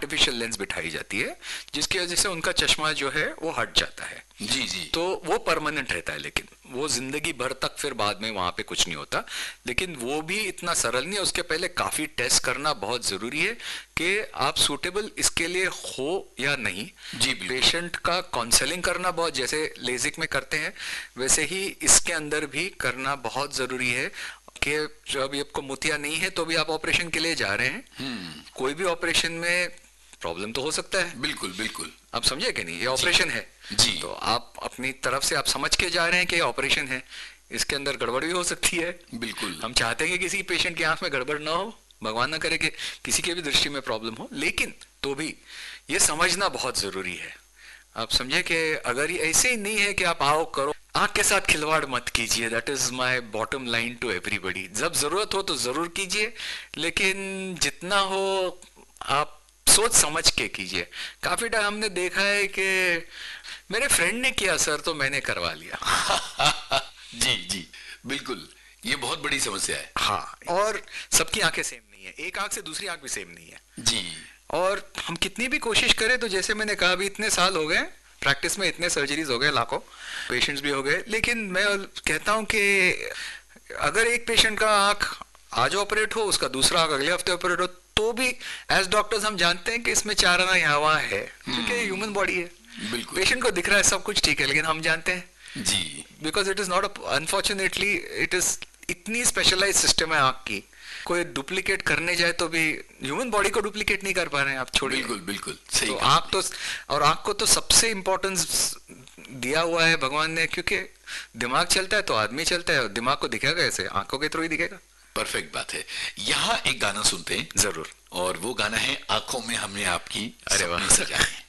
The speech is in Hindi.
आर्टिफिशियल लेंस बिठाई जाती है, जिसकी वजह से उनका चश्मा जो है वो हट जाता है। जी जी। तो वो परमानेंट रहता है, लेकिन वो जिंदगी भर तक फिर बाद में वहां पे कुछ नहीं होता। लेकिन वो भी इतना सरल नहीं है, उसके पहले काफी टेस्ट करना बहुत जरूरी है कि आप सूटेबल इसके लिए हो या नहीं। जी पेशेंट का काउंसलिंग करना बहुत, जैसे लेजिक में करते हैं वैसे ही इसके अंदर भी करना बहुत जरूरी है कि जो अभी आपको मोतिया नहीं है तो भी आप ऑपरेशन के लिए जा रहे हैं, कोई भी ऑपरेशन में प्रॉब्लम तो हो सकता है। बिल्कुल बिल्कुल। आप समझे कि नहीं, ये ऑपरेशन है जी। तो आप अपनी तरफ से आप समझ के जा रहे हैं कि ये ऑपरेशन है, इसके अंदर गड़बड़ भी हो सकती है। बिल्कुल। हम चाहते हैं कि किसी पेशेंट की आंख में गड़बड़ ना हो, भगवान ना करे कि किसी के भी दृष्टि में प्रॉब्लम हो, लेकिन तो भी ये समझना बहुत जरूरी है। आप समझे कि अगर ये ऐसे ही नहीं है कि आप आओ करो, आंख के साथ खिलवाड़ मत कीजिए। That is my bottom line to everybody. जब जरूरत हो तो जरूर कीजिए, लेकिन जितना हो आप सोच समझ के कीजिए। काफी टाइम हमने देखा है कि मेरे फ्रेंड ने किया सर तो मैंने करवा लिया। जी जी बिल्कुल, ये बहुत बड़ी समस्या है। हाँ, और सबकी आंखें सेम नहीं है, एक आंख से दूसरी आंख भी सेम नहीं है जी। और हम कितनी भी कोशिश करें तो जैसे मैंने कहा अभी इतने साल हो गए प्रैक्टिस में, इतने सर्जरीज हो गए, लाखों पेशेंट्स भी हो गए, लेकिन मैं कहता हूं कि अगर एक पेशेंट का आंख आज ऑपरेट हो, उसका दूसरा आंख अगले हफ्ते ऑपरेट हो, तो भी एज डॉक्टर्स हम जानते हैं कि इसमें चार आना यहाँ है, क्योंकि ह्यूमन बॉडी है। बिल्कुल। पेशेंट को दिख रहा है सब कुछ ठीक है, लेकिन हम जानते हैं जी। Because it is not, unfortunately it is इतनी स्पेशलाइज सिस्टम है आंख की, कोई डुप्लीकेट करने जाए तो भी ह्यूमन बॉडी को डुप्लीकेट नहीं कर पा रहे हैं, आप छोड़िए। बिल्कुल बिल्कुल सही। तो आंख तो, और आंख को तो सबसे इंपॉर्टेंस दिया हुआ है भगवान ने, क्योंकि दिमाग चलता है तो आदमी चलता है, और दिमाग को दिखेगा कैसे, आंखों के थ्रू ही दिखेगा। परफेक्ट बात है। यहाँ एक गाना सुनते हैं जरूर, और वो गाना है आंखों में हमने आपकी अरे वाह सपने सजाए।